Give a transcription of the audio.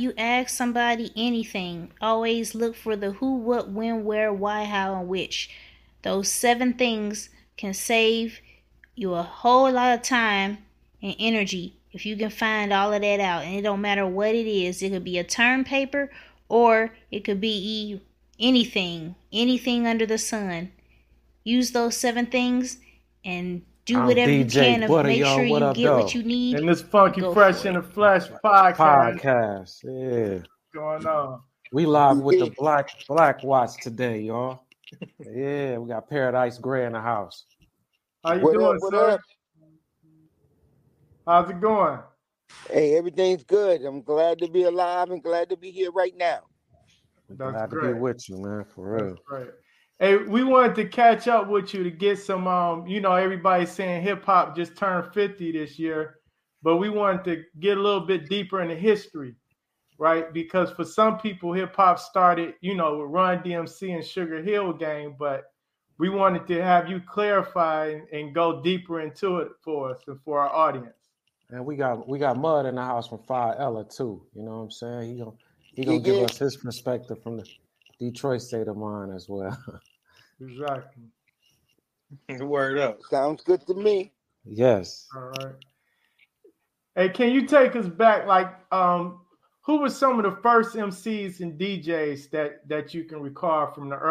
you ask somebody anything, always look for the who, what, when, where, why, how, and which. Those 7 things can save you a whole lot of time and energy if you can find all of that out. And it don't matter what it is. It could be a term paper or it could be anything under the sun. Use those 7 things and do I'm whatever you DJ can to Butter, make y'all. sure What you up, get what though? you need. And this Funky Go Fresh for in it. the Flesh podcast. Yeah. Going on. We live with the Black Watch today, y'all. Yeah, we got Paradise Gray in the house. How you doing, sir? How's it going? Hey, everything's good. I'm glad to be alive and glad to be here right now. That's glad to be with you, man, for real. That's great. Hey, we wanted to catch up with you to get some, everybody's saying hip hop just turned 50 this year, but we wanted to get a little bit deeper into history, right? Because for some people, hip hop started, with Run DMC and Sugar Hill Gang, but we wanted to have you clarify and go deeper into it for us and for our audience. And we got Mud in the house from Fire Ella too. You know what I'm saying? He gonna give us his perspective from the Detroit state of mind as well. Exactly. Word up. Sounds good to me. Yes. All right. Hey, can you take us back? Like, who were some of the first MCs and DJs that you can recall from the